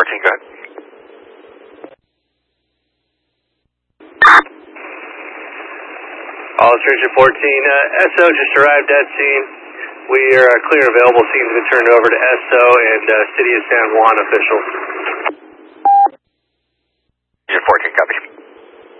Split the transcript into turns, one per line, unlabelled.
14, go ahead.
All Station 14, SO just arrived at scene. We are clear and available. Scene's been turned over to SO and City of San Juan officials.
Unit 14, copy.